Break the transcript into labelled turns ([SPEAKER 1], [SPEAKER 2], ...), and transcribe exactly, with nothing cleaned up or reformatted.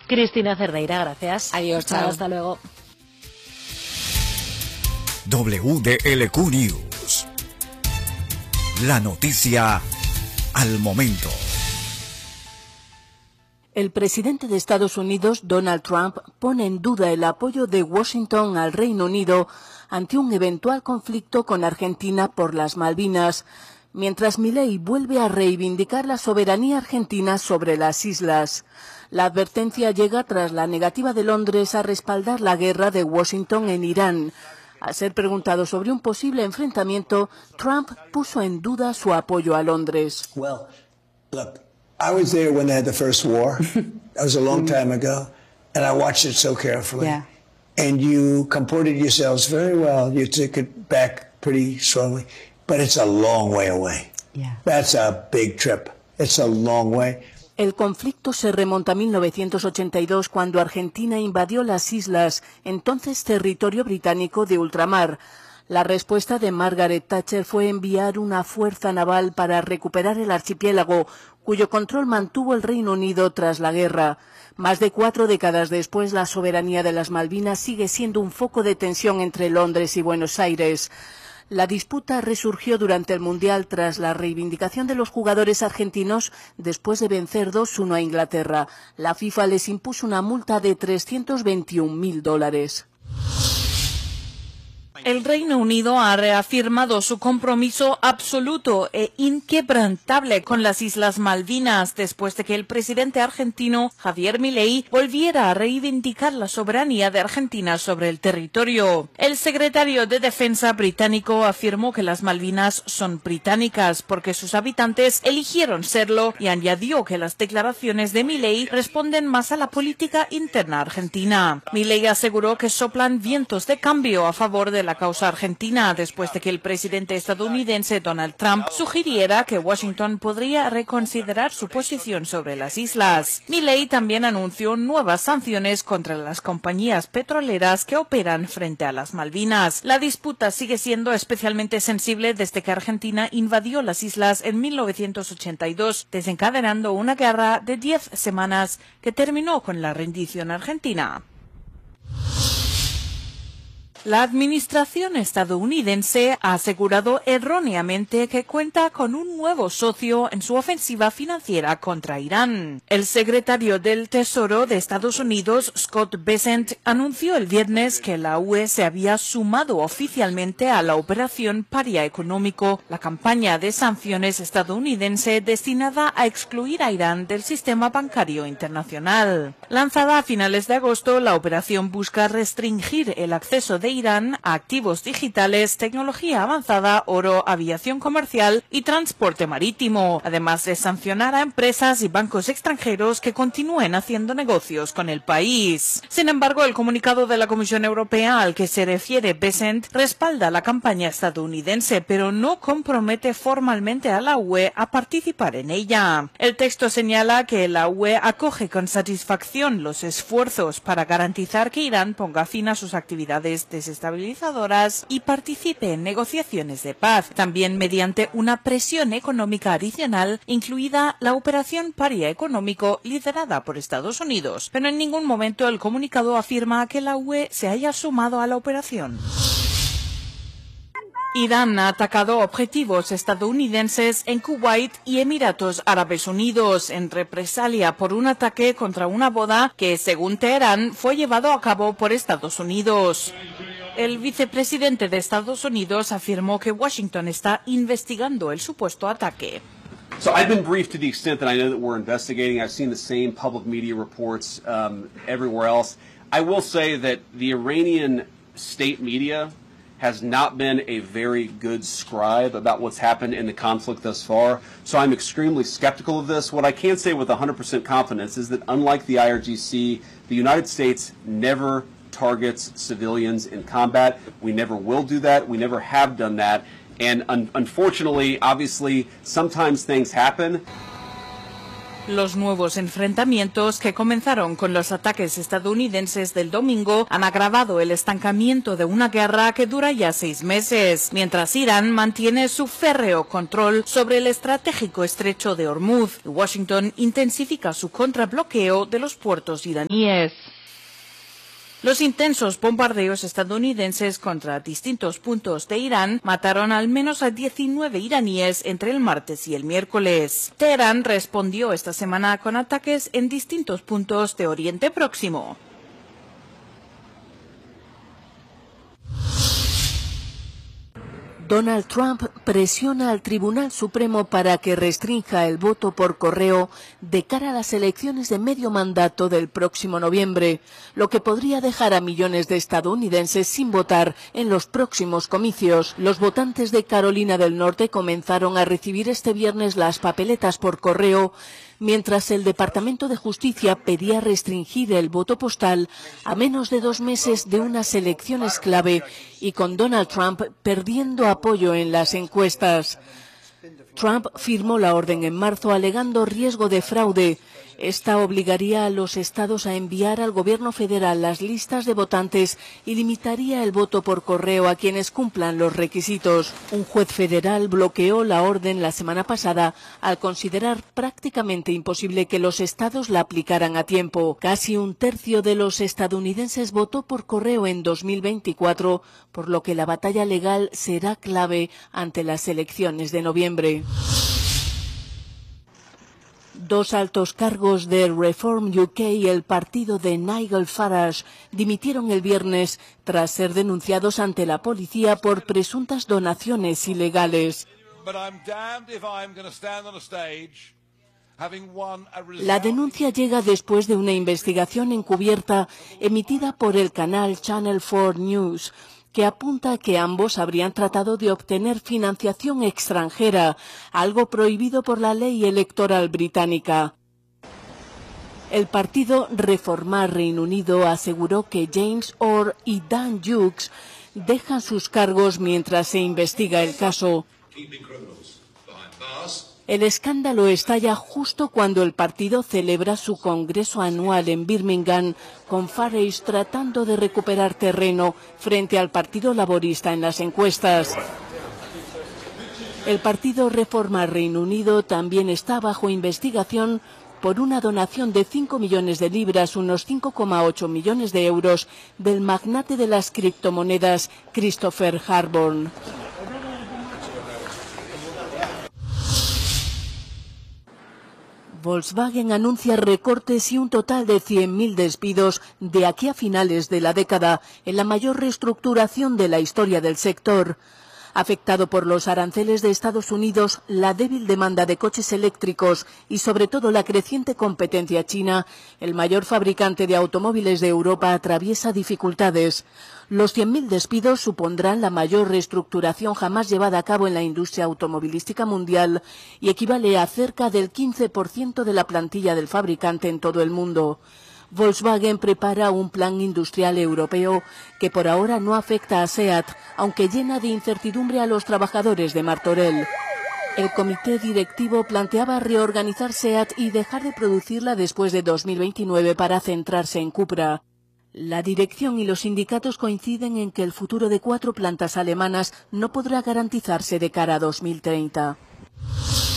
[SPEAKER 1] Cristina Cerdeira, gracias.
[SPEAKER 2] Adiós, chao.
[SPEAKER 1] Hasta luego.
[SPEAKER 3] W D L Q News. La noticia al momento.
[SPEAKER 4] El presidente de Estados Unidos, Donald Trump, pone en duda el apoyo de Washington al Reino Unido ante un eventual conflicto con Argentina por las Malvinas, mientras Milei vuelve a reivindicar la soberanía argentina sobre las islas. La advertencia llega tras la negativa de Londres a respaldar la guerra de Washington en Irán. Al ser preguntado sobre un posible enfrentamiento, Trump puso en duda su apoyo a Londres.
[SPEAKER 5] Well, look, I was there when they had the first war. That was a long time ago, and I watched it so carefully.
[SPEAKER 2] Yeah.
[SPEAKER 5] And you comported yourselves very well. You took it back pretty strongly, but it's a long way away.
[SPEAKER 2] Yeah.
[SPEAKER 5] That's a big trip. It's a long way.
[SPEAKER 4] El conflicto se remonta a mil novecientos ochenta y dos, cuando Argentina invadió las islas, entonces territorio británico de ultramar. La respuesta de Margaret Thatcher fue enviar una fuerza naval para recuperar el archipiélago, cuyo control mantuvo el Reino Unido tras la guerra. Más de cuatro décadas después, la soberanía de las Malvinas sigue siendo un foco de tensión entre Londres y Buenos Aires. La disputa resurgió durante el Mundial tras la reivindicación de los jugadores argentinos después de vencer dos uno a Inglaterra. La FIFA les impuso una multa de trescientos veintiún mil dólares.
[SPEAKER 6] El Reino Unido ha reafirmado su compromiso absoluto e inquebrantable con las Islas Malvinas después de que el presidente argentino Javier Milei volviera a reivindicar la soberanía de Argentina sobre el territorio. El secretario de Defensa británico afirmó que las Malvinas son británicas porque sus habitantes eligieron serlo y añadió que las declaraciones de Milei responden más a la política interna argentina. Milei aseguró que soplan vientos de cambio a favor de la causa argentina después de que el presidente estadounidense Donald Trump sugiriera que Washington podría reconsiderar su posición sobre las islas. Milei también anunció nuevas sanciones contra las compañías petroleras que operan frente a las Malvinas. La disputa sigue siendo especialmente sensible desde que Argentina invadió las islas en mil novecientos ochenta y dos, desencadenando una guerra de diez semanas que terminó con la rendición argentina. La administración estadounidense ha asegurado erróneamente que cuenta con un nuevo socio en su ofensiva financiera contra Irán. El secretario del Tesoro de Estados Unidos, Scott Bessent, anunció el viernes que la U E se había sumado oficialmente a la operación Paria Económico, la campaña de sanciones estadounidense destinada a excluir a Irán del sistema bancario internacional. Lanzada a finales de agosto, la operación busca restringir el acceso de Irán a activos digitales, tecnología avanzada, oro, aviación comercial y transporte marítimo, además de sancionar a empresas y bancos extranjeros que continúen haciendo negocios con el país. Sin embargo, el comunicado de la Comisión Europea al que se refiere Bessent respalda la campaña estadounidense, pero no compromete formalmente a la U E a participar en ella. El texto señala que la U E acoge con satisfacción los esfuerzos para garantizar que Irán ponga fin a sus actividades desestabilizadoras y participe en negociaciones de paz, también mediante una presión económica adicional, incluida la operación Paria Económico liderada por Estados Unidos. Pero en ningún momento el comunicado afirma que la U E se haya sumado a la operación. Irán ha atacado objetivos estadounidenses en Kuwait y Emiratos Árabes Unidos en represalia por un ataque contra una boda que, según Teherán, fue llevado a cabo por Estados Unidos. El vicepresidente de Estados Unidos afirmó que Washington está investigando el supuesto ataque.
[SPEAKER 7] So I've been briefed to the extent that I know that we're investigating. I've seen the same public media reports um, everywhere else. I will say that the Iranian state media has not been a very good scribe about what's happened in the conflict thus far. So I'm extremely skeptical of this. What I can say with one hundred percent confidence is that unlike the I R G C, the United States never targets civilians in combat. We never will do that. We never have done that. And un unfortunately, obviously, sometimes things happen.
[SPEAKER 6] Los nuevos enfrentamientos que comenzaron con los ataques estadounidenses del domingo han agravado el estancamiento de una guerra que dura ya seis meses, mientras Irán mantiene su férreo control sobre el estratégico estrecho de Hormuz. Washington intensifica su contrabloqueo de los puertos iraníes. Los intensos bombardeos estadounidenses contra distintos puntos de Irán mataron al menos a diecinueve iraníes entre el martes y el miércoles. Teherán respondió esta semana con ataques en distintos puntos de Oriente Próximo.
[SPEAKER 4] Donald Trump presiona al Tribunal Supremo para que restrinja el voto por correo de cara a las elecciones de medio mandato del próximo noviembre, lo que podría dejar a millones de estadounidenses sin votar en los próximos comicios. Los votantes de Carolina del Norte comenzaron a recibir este viernes las papeletas por correo, mientras el Departamento de Justicia pedía restringir el voto postal a menos de dos meses de unas elecciones clave y con Donald Trump perdiendo apoyo en las encuestas. Trump firmó la orden en marzo alegando riesgo de fraude. Esta obligaría a los estados a enviar al gobierno federal las listas de votantes y limitaría el voto por correo a quienes cumplan los requisitos. Un juez federal bloqueó la orden la semana pasada al considerar prácticamente imposible que los estados la aplicaran a tiempo. Casi un tercio de los estadounidenses votó por correo en dos mil veinticuatro, por lo que la batalla legal será clave ante las elecciones de noviembre. Dos altos cargos de Reform U K y el partido de Nigel Farage dimitieron el viernes tras ser denunciados ante la policía por presuntas donaciones ilegales. La denuncia llega después de una investigación encubierta emitida por el canal Channel cuatro News, que apunta a que ambos habrían tratado de obtener financiación extranjera, algo prohibido por la ley electoral británica. El partido Reformar Reino Unido aseguró que James Orr y Dan Hughes dejan sus cargos mientras se investiga el caso. El escándalo estalla justo cuando el partido celebra su congreso anual en Birmingham, con Farage tratando de recuperar terreno frente al Partido Laborista en las encuestas. El partido Reformar Reino Unido también está bajo investigación por una donación de cinco millones de libras, unos cinco coma ocho millones de euros, del magnate de las criptomonedas Christopher Harborn. Volkswagen anuncia recortes y un total de cien mil despidos de aquí a finales de la década, en la mayor reestructuración de la historia del sector. Afectado por los aranceles de Estados Unidos, la débil demanda de coches eléctricos y sobre todo la creciente competencia china, el mayor fabricante de automóviles de Europa atraviesa dificultades. Los cien mil despidos supondrán la mayor reestructuración jamás llevada a cabo en la industria automovilística mundial y equivale a cerca del quince por ciento de la plantilla del fabricante en todo el mundo. Volkswagen prepara un plan industrial europeo que por ahora no afecta a SEAT, aunque llena de incertidumbre a los trabajadores de Martorell. El comité directivo planteaba reorganizar SEAT y dejar de producirla después de dos mil veintinueve para centrarse en Cupra. La dirección y los sindicatos coinciden en que el futuro de cuatro plantas alemanas no podrá garantizarse de cara a dos mil treinta.